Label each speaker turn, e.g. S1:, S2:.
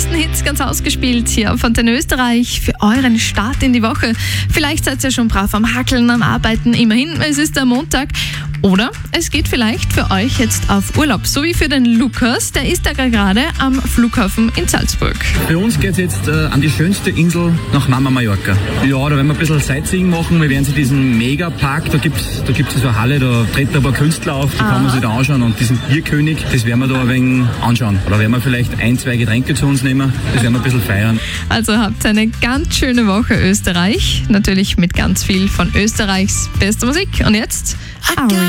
S1: neuesten Hits ganz ausgespielt hier von den Österreich für euren Start in die Woche. Vielleicht seid ihr schon brav am Hackeln, am Arbeiten. Immerhin, es ist der Montag. Oder es geht vielleicht für euch jetzt auf Urlaub, so wie für den Lukas. Der ist da gerade am Flughafen in Salzburg.
S2: Für uns geht es jetzt an die schönste Insel nach Mama Mallorca. Ja, da werden wir ein bisschen Sightseeing machen. Wir werden zu diesem Megapark, da gibt's so eine Halle, da treten ein paar Künstler auf, die kann man sich da anschauen. Und diesen Bierkönig, das werden wir da ein wenig anschauen. Oder werden wir vielleicht 1-2 Getränke zu uns nehmen, das werden wir ein bisschen feiern.
S1: Also habt eine ganz schöne Woche Österreich. Natürlich mit ganz viel von Österreichs bester Musik. Und jetzt